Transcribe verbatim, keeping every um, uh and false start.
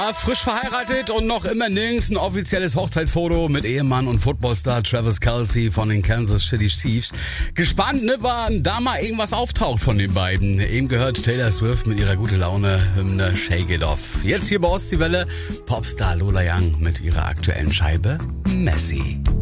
Frisch verheiratet und noch immer nirgends ein offizielles Hochzeitsfoto mit Ehemann und Footballstar Travis Kelce von den Kansas City Chiefs. Gespannt, ne, wann da mal irgendwas auftaucht von den beiden. Eben gehört Taylor Swift mit ihrer gute Laune Hymne Shake It Off. Jetzt hier bei Ostseewelle Popstar Lola Young mit ihrer aktuellen Scheibe Messi.